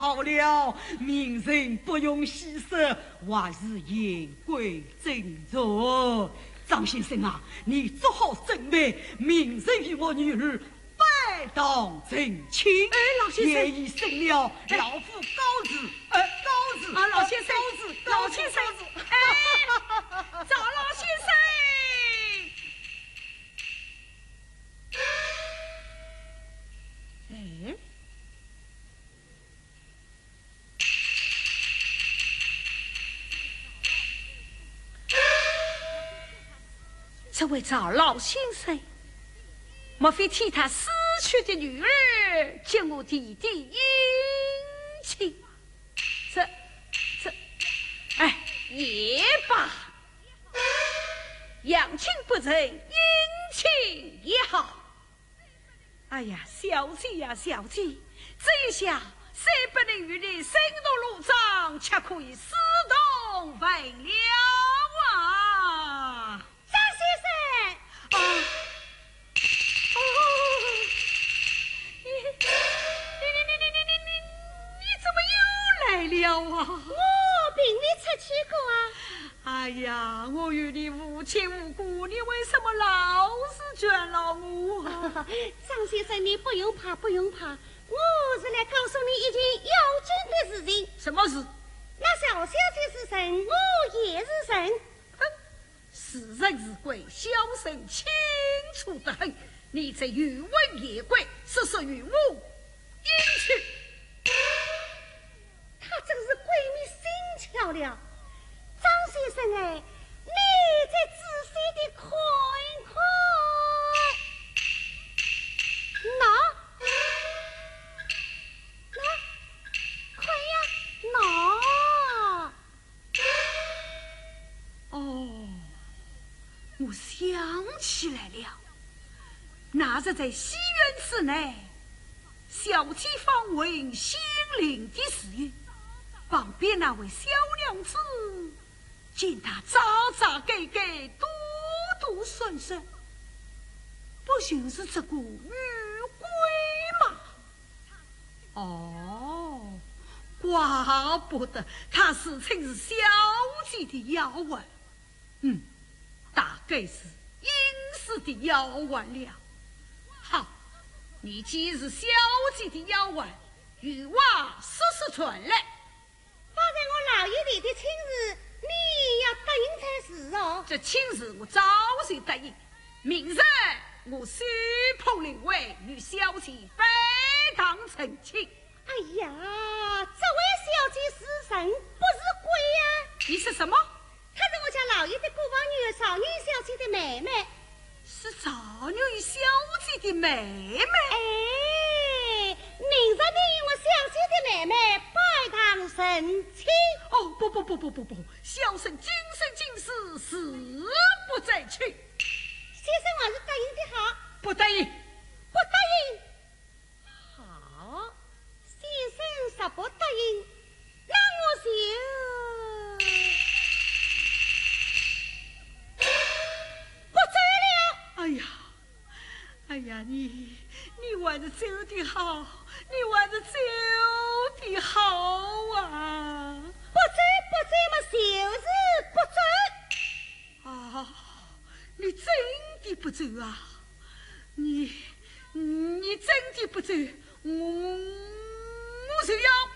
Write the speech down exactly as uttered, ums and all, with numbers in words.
好了，明人不用洗手，还是言归正传。张先生啊，你做好准备，明人与我女儿拜当成亲。 哎，老先生， 愿意生了老夫高子，呃，高子啊，老先生， 高子， 老先生，哎，找老先生。哎，这位赵老先生，莫非替他死去的女儿见我弟弟殷勤？这这，哎，也罢，养亲不成，殷勤也好。哎呀，小姐呀，小姐，这一下虽不能与你深入路障，却可以私动为了啊！ 张先生， 啊，哦，你你你你你你你你怎么又来了啊？ 我并未出去过啊。 哎呀，我与你无亲无故，你为什么老是倦了我啊？ 张先生，你不用怕，不用怕，我是来告诉你一件要紧的事情。 什么事？ 那小小姐是神，我也是神。 是人是鬼，小神清楚得很。你这余文野鬼，是属于我阴去。 他真是鬼迷心窍了。张先生哎，你再仔细的看一看，喏，喏，看呀，喏。 哦，我想起来了，那是在西园寺内，小鸡方问心灵的事业，旁边那位小娘子见他扎扎给给，嘟嘟顺顺，不就是这个女鬼吗？哦，怪不得他自称是小姐的妖丸，嗯，大概是阴司的妖丸了。好，你既是小姐的妖丸，与我说说传来。 放在我老爷爷的亲事，你要答应才是哦。 这亲事我早就答应，明日我许碰灵位与小姐非当成亲。 哎呀，这位小姐是神，不是鬼呀、啊！ 你是什么？ 她是我家老爷的姑房女儿少女小姐的妹妹。 是少女小姐的妹妹。 哎，明日你与我小姐的妹妹拜堂成亲。 哦，不不不不不不，小生今生今世死不再去。 先生还是答应的好。 不答应， 不答应。好，先生若不答应，那我就不走了。 哎呀，哎呀，你你还是走的好，你还是走的好啊！ 不走不走嘛，就是不走。 啊，你真的不走啊？你你真的不走，我我就要